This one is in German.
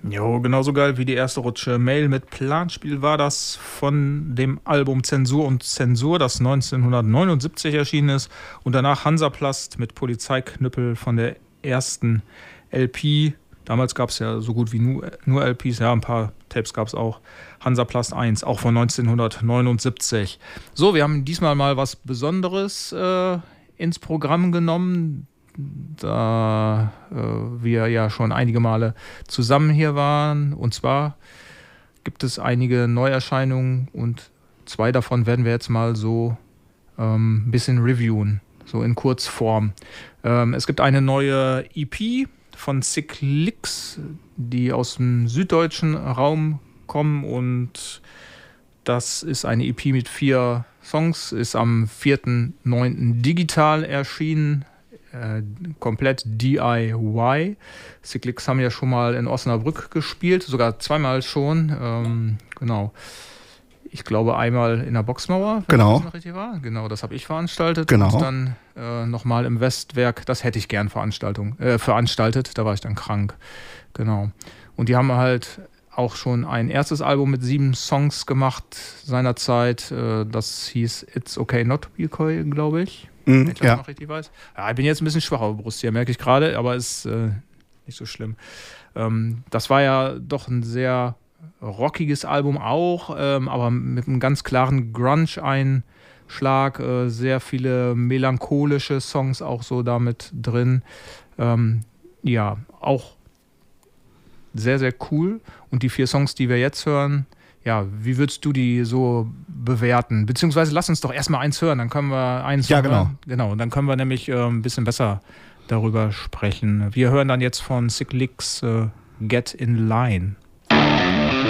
Jo, genauso geil wie die erste Rutsche. Mail mit Planspiel war das von dem Album Zensur und Zensur, das 1979 erschienen ist. Und danach Hansaplast mit Polizeiknüppel von der ersten LP. Damals gab es ja so gut wie nur LPs, ja, ein paar Tapes gab es auch. Hansaplast 1, auch von 1979. So, wir haben diesmal mal was Besonderes ins Programm genommen, da wir ja schon einige Male zusammen hier waren. Und zwar gibt es einige Neuerscheinungen und 2 davon werden wir jetzt mal so ein bisschen reviewen, so in Kurzform. Es gibt eine neue EP von Sick Licks, die aus dem süddeutschen Raum kommen, und das ist eine EP mit 4 Songs, ist am 4.9. digital erschienen. Komplett DIY. Sick Licks haben ja schon mal in Osnabrück gespielt, sogar 2-mal schon. Genau. Ich glaube einmal in der Boxmauer, wenn das noch richtig war. Genau, das habe ich veranstaltet. Genau. Und dann nochmal im Westwerk, das hätte ich gern veranstaltet, da war ich dann krank. Genau. Und die haben halt auch schon ein erstes Album mit 7 Songs gemacht seinerzeit. Das hieß It's Okay Not to Be Okay, glaube ich. Wenn ich das noch richtig weiß. Ja, ich bin jetzt ein bisschen schwach auf der Brust hier, merke ich gerade, aber ist nicht so schlimm. Das war ja doch ein sehr rockiges Album auch, aber mit einem ganz klaren Grunge-Einschlag, sehr viele melancholische Songs auch so damit drin. Ja, auch sehr, sehr cool. Und die 4 Songs, die wir jetzt hören, ja, wie würdest du die so bewerten? Beziehungsweise lass uns doch erstmal eins hören, dann können wir eins hören. Genau, dann können wir nämlich ein bisschen besser darüber sprechen. Wir hören dann jetzt von Sick Licks Get in Line.